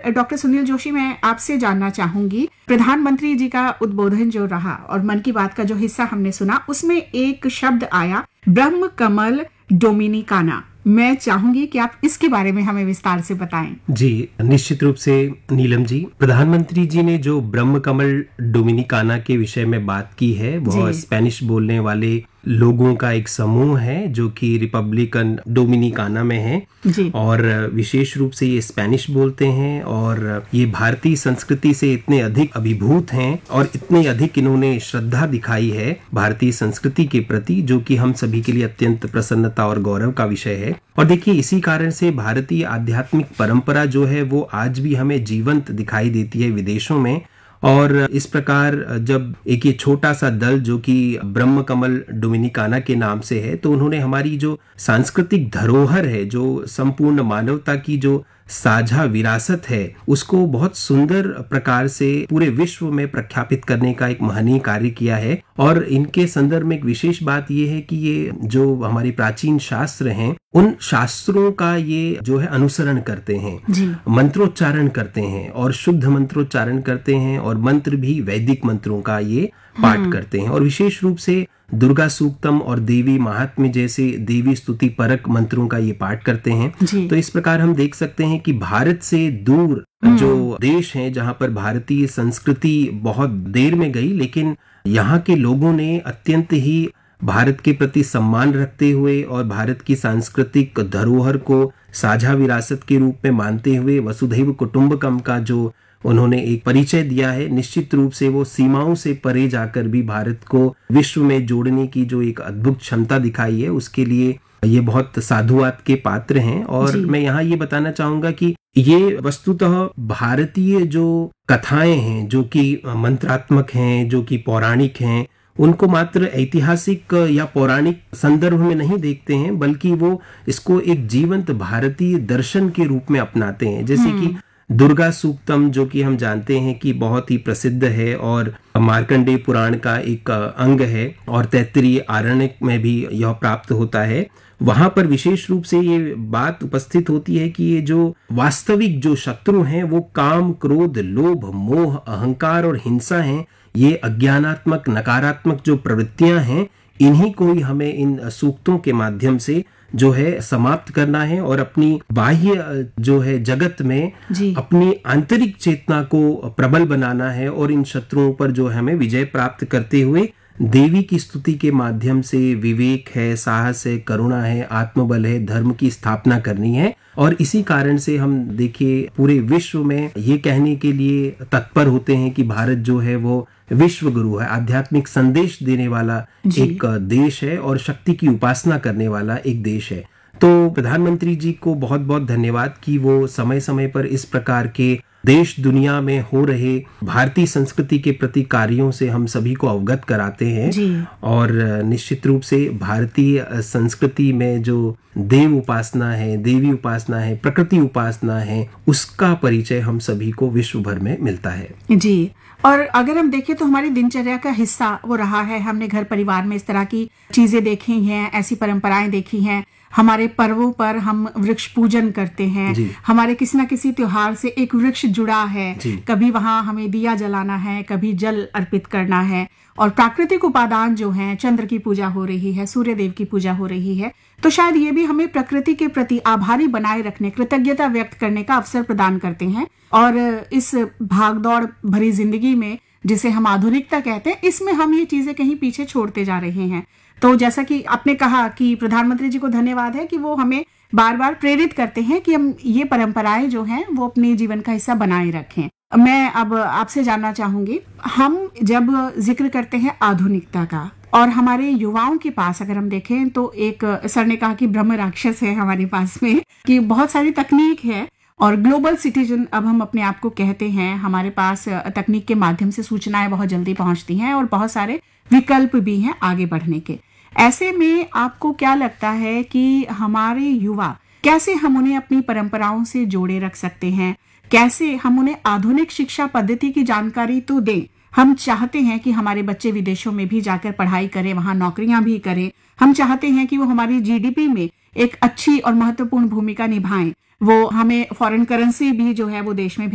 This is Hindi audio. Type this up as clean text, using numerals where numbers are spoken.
डॉक्टर सुनील जोशी, मैं आपसे जानना चाहूंगी, प्रधानमंत्री जी का उद्बोधन जो रहा और मन की बात का जो हिस्सा हमने सुना, उसमें एक शब्द आया, ब्रह्म कमल डोमिनिकाना। मैं चाहूंगी कि आप इसके बारे में हमें विस्तार से बताएं। जी, निश्चित रूप से नीलम जी, प्रधानमंत्री जी ने जो ब्रह्म कमल डोमिनिकाना के विषय में बात की है, वह स्पेनिश बोलने वाले लोगों का एक समूह है जो कि रिपब्लिकन डोमिनिकाना में है और विशेष रूप से ये स्पेनिश बोलते हैं और ये भारतीय संस्कृति से इतने अधिक अभिभूत हैं और इतने अधिक इन्होंने श्रद्धा दिखाई है भारतीय संस्कृति के प्रति, जो कि हम सभी के लिए अत्यंत प्रसन्नता और गौरव का विषय है। और देखिए, इसी कारण से भारतीय आध्यात्मिक परंपरा जो है वो आज भी हमें जीवंत दिखाई देती है विदेशों में। और इस प्रकार जब एक ये छोटा सा दल जो कि ब्रह्म कमल डोमिनिकाना के नाम से है, तो उन्होंने हमारी जो सांस्कृतिक धरोहर है, जो संपूर्ण मानवता की जो साझा विरासत है, उसको बहुत सुंदर प्रकार से पूरे विश्व में प्रख्यापित करने का एक महनीय कार्य किया है। और इनके संदर्भ में एक विशेष बात यह है कि ये जो हमारी प्राचीन शास्त्र हैं, उन शास्त्रों का ये जो है अनुसरण करते हैं, मंत्रोच्चारण करते हैं और शुद्ध मंत्रोच्चारण करते हैं और मंत्र भी वैदिक मंत्रों का ये पाठ करते हैं और विशेष रूप से दुर्गा सूक्तम और देवी महात्म्य जैसे देवी स्तुति परक मंत्रों का ये पाठ करते हैं। तो इस प्रकार हम देख सकते हैं कि भारत से दूर जो देश हैं, जहां पर भारतीय संस्कृति बहुत देर में गई, लेकिन यहाँ के लोगों ने अत्यंत ही भारत के प्रति सम्मान रखते हुए और भारत की सांस्कृतिक धरोहर को साझा विरासत के रूप में मानते हुए वसुधैव कुटुंबकम का जो उन्होंने एक परिचय दिया है, निश्चित रूप से वो सीमाओं से परे जाकर भी भारत को विश्व में जोड़ने की जो एक अद्भुत क्षमता दिखाई है, उसके लिए ये बहुत साधुवाद के पात्र हैं। और मैं यहाँ ये बताना चाहूंगा कि ये वस्तुतः भारतीय जो कथाएं हैं, जो कि मंत्रात्मक हैं, जो कि पौराणिक हैं, उनको मात्र ऐतिहासिक या पौराणिक संदर्भ में नहीं देखते हैं, बल्कि वो इसको एक जीवंत भारतीय दर्शन के रूप में अपनाते हैं। जैसे कि दुर्गा सूक्तम, जो कि हम जानते हैं कि बहुत ही प्रसिद्ध है और मार्कंडेय पुराण का एक अंग है और तैत्तिरीय आरण्यक में भी यह प्राप्त होता है। वहां पर विशेष रूप से ये बात उपस्थित होती है कि ये जो वास्तविक जो शत्रु हैं, वो काम, क्रोध, लोभ, मोह, अहंकार और हिंसा हैं। ये अज्ञानात्मक, नकारात्मक जो प्रवृत्तियां हैं, इन्हीं को ही हमें इन सूक्तों के माध्यम से जो है समाप्त करना है और अपनी बाह्य जो है जगत में अपनी आंतरिक चेतना को प्रबल बनाना है और इन शत्रुओं पर जो हमें विजय प्राप्त करते हुए देवी की स्तुति के माध्यम से विवेक है, साहस है, करुणा है, आत्मबल है, धर्म की स्थापना करनी है। और इसी कारण से हम देखिए पूरे विश्व में ये कहने के लिए तत्पर होते हैं कि भारत जो है वो विश्व गुरु है, आध्यात्मिक संदेश देने वाला एक देश है और शक्ति की उपासना करने वाला एक देश है। तो प्रधानमंत्री जी को बहुत बहुत धन्यवाद कि वो समय समय पर इस प्रकार के देश दुनिया में हो रहे भारतीय संस्कृति के प्रति कार्यों से हम सभी को अवगत कराते हैं। और निश्चित रूप से भारतीय संस्कृति में जो देव उपासना है, देवी उपासना है, प्रकृति उपासना है, उसका परिचय हम सभी को विश्व भर में मिलता है। जी, और अगर हम देखें तो हमारी दिनचर्या का हिस्सा वो रहा है। हमने घर परिवार में इस तरह की चीजें देखी हैं, ऐसी परंपराएं देखी हैं। हमारे पर्वों पर हम वृक्ष पूजन करते हैं, हमारे किसी न किसी त्योहार से एक वृक्ष जुड़ा है, कभी वहां हमें दिया जलाना है, कभी जल अर्पित करना है। और प्राकृतिक उपादान जो हैं, चंद्र की पूजा हो रही है, सूर्य देव की पूजा हो रही है, तो शायद ये भी हमें प्रकृति के प्रति आभारी बनाए रखने, कृतज्ञता व्यक्त करने का अवसर प्रदान करते हैं। और इस भागदौड़ भरी जिंदगी में, जिसे हम आधुनिकता कहते हैं, इसमें हम ये चीजें कहीं पीछे छोड़ते जा रहे हैं। तो जैसा कि आपने कहा कि प्रधानमंत्री जी को धन्यवाद है कि वो हमें बार बार प्रेरित करते हैं कि हम ये परंपराएं जो हैं वो अपने जीवन का हिस्सा बनाए रखें। मैं अब आपसे जानना चाहूंगी, हम जब जिक्र करते हैं आधुनिकता का और हमारे युवाओं के पास अगर हम देखें तो एक सर ने कहा कि ब्रह्म राक्षस है हमारे पास में, कि बहुत सारी तकनीक है और ग्लोबल सिटीजन अब हम अपने आप को कहते हैं। हमारे पास तकनीक के माध्यम से सूचनाएं बहुत जल्दी पहुंचती हैं और बहुत सारे विकल्प भी हैं आगे बढ़ने के। ऐसे में आपको क्या लगता है कि हमारे युवा कैसे हम उन्हें अपनी परंपराओं से जोड़े रख सकते हैं? कैसे हम उन्हें आधुनिक शिक्षा पद्धति की जानकारी तो दें? हम चाहते हैं कि हमारे बच्चे विदेशों में भी जाकर पढ़ाई करें, वहां नौकरियां भी करें। हम चाहते हैं कि वो हमारी जीडीपी में एक अच्छी और महत्वपूर्ण भूमिका निभाएं। वो हमें फॉरेन करेंसी भी जो है वो देश में